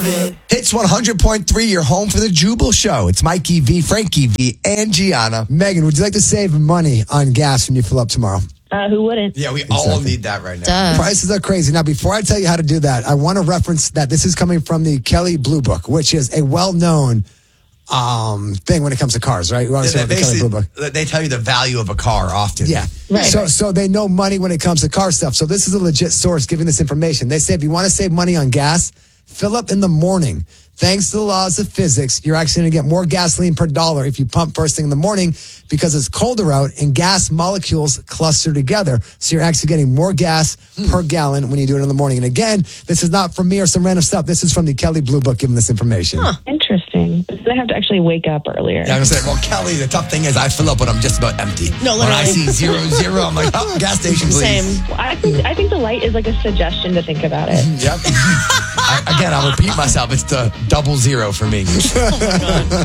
Hits 100.3, your home for the Jubal Show. It's Mikey V, Frankie V, and Gianna. Megan, would you like to save money on gas when you fill up tomorrow? Who wouldn't? Yeah, we all need that right now. Prices are crazy. Now, before I tell you how to do that, I want to reference that this is coming from the Kelley Blue Book, which is a well-known thing when it comes to cars, right? They tell you the value of a car often. Yeah. Right. So they know money when it comes to car stuff. So this is a legit source giving this information. They say if you want to save money on gas, fill up in the morning. Thanks to the laws of physics, you're actually going to get more gasoline per dollar if you pump first thing in the morning because it's colder out and gas molecules cluster together. So you're actually getting more gas per gallon when you do it in the morning. And again, this is not from me or some random stuff. This is from the Kelley Blue Book giving this information. Interesting. So they have to actually wake up earlier. Yeah, I'm saying, well, Kelly, the tough thing is I fill up when I'm just about empty. No, when I literally. see 0, I'm like, oh, gas station, please. Same. Well, I think the light is like a suggestion to think about it. Yep. Again, I'll repeat myself. It's the 00 for me.